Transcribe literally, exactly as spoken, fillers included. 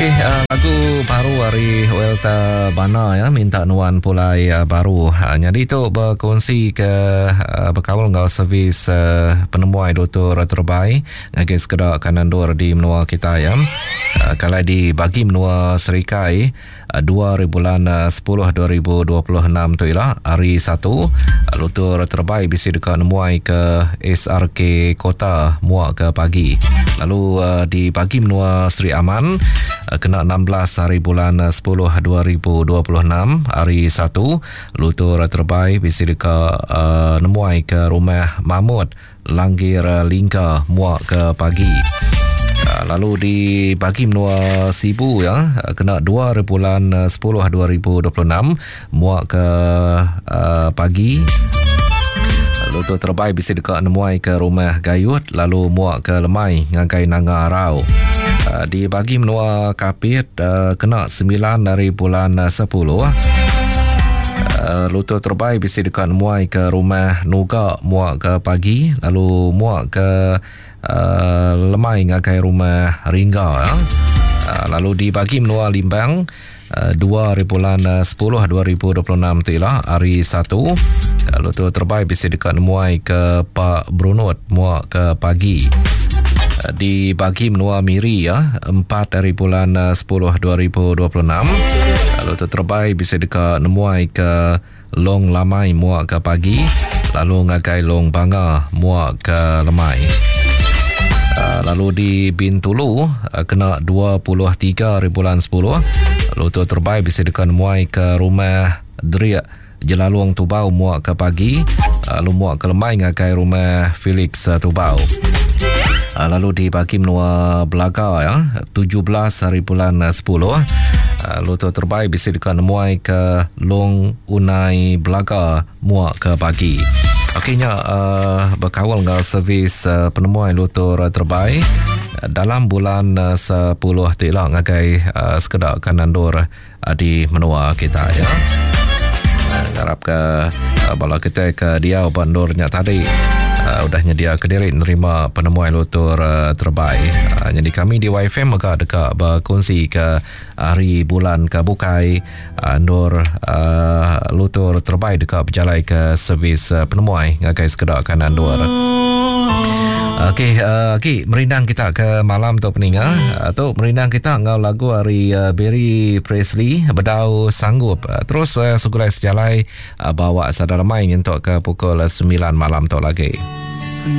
Okey, uh, lagu baru dari Welta Bana ya, minta nuan pulai uh, baru. Uh, jadi itu berkongsi ke uh, berkawal dengan servis uh, penemuai doktor terbaik ngagi sekedar kanandor di menua kita ya. Uh, kalau dibagi menua serikai uh, dua bulan sepuluh dua ribu dua puluh enam tu ialah hari satu uh, doktor terbaik bisa dekat nemuai ke S R K Kota muak ke pagi. Lalu uh, dibagi menua Seri Aman uh, kena enam belas hari bulan sepuluh dua ribu dua puluh enam hari satu lutur terbaik bisa dekat uh, nemuai ke rumah Mahmud Langgir Lingka muak ke pagi. Uh, lalu dibagi menua Sibu ya, uh, kena dua bulan sepuluh dua ribu dua puluh enam muak ke uh, pagi. Lutur terbaik bisa dekat nemuai ke rumah Gayut lalu muak ke Lemai ngagai Nanga Rau. Uh, dibagi menua Kapit uh, kena sembilan dari bulan sepuluh. Uh, lutur terbaik bisa dekat nemuai ke rumah Nuga muak ke pagi lalu muak ke uh, Lemai ngagai rumah Ringga ya. Uh, lalu dibagi menua Limbang Uh, dua bulan sepuluh dua ribu dua puluh enam tu ialah hari satu. Kalau tu terbaik bisa dekat nemuai ke Pak Brunut muak ke pagi. Uh, dibagi menua Miri ya, empat dari bulan sepuluh dua ribu dua puluh enam. Kalau tu terbaik bisa dekat nemuai ke Long Lamai muak ke pagi. Lalu ngagai Long Banga muak ke Lemai. Uh, lalu di Bintulu uh, kena dua puluh tiga bulan sepuluh. Lutur terbaik bisa dekat muai ke rumah Dria Jelalong Tubau muak ke pagi. Lalu muak ke Lemai ngagai rumah Felix uh, Tubau. Uh, lalu dibagi menua Belaga ya, tujuh belas hari bulan sepuluh. Uh, lutur terbaik bisa dekat muai ke Long Unai Belaga muak ke pagi. Okeynya uh, berkawal dengan servis uh, penemuan lutur terbaik uh, dalam bulan uh, sepuluh tu ialah ngagai uh, sekedar kanandor uh, di menua kita ya. Uh, harap ke uh, bala kita ke dia bandornya tadi uh, udah nyedia ke diri menerima penemuan lutur uh, terbaik. Uh, jadi kami di Y F M agak dekat berkongsi ke hari bulan ke bukai uh, nur uh, lutur terbaik dekat berjalan ke servis uh, penemuai ngagai sekedar kanan dua. Okey, uh, okay, merindang kita ke malam tu peninga atau uh, merindang kita ngau lagu hari uh, Barry Presley Bedau Sanggup. Uh, terus uh, segulai sejalai uh, bawa sadar main untuk ke pukul sembilan malam tu lagi.